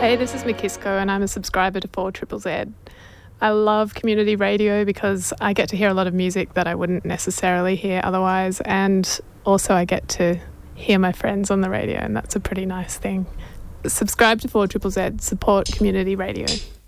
Hey, this is Mikisco and I'm a subscriber to 4ZZZ. I love community radio because I get to hear a lot of music that I wouldn't necessarily hear otherwise, and also I get to hear my friends on the radio, and that's a pretty nice thing. Subscribe to 4ZZZ, support community radio.